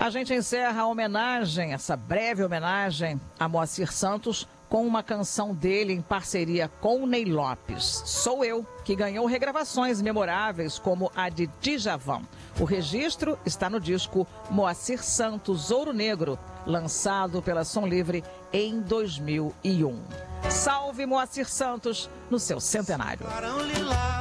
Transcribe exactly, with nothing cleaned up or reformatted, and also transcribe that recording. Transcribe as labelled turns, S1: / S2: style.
S1: A gente encerra a homenagem, essa breve homenagem a Moacir Santos, com uma canção dele em parceria com Ney Lopes. Sou Eu, que ganhou regravações memoráveis como a de Djavan. O registro está no disco Moacir Santos Ouro Negro, lançado pela Som Livre em dois mil e um. Salve Moacir Santos no seu centenário.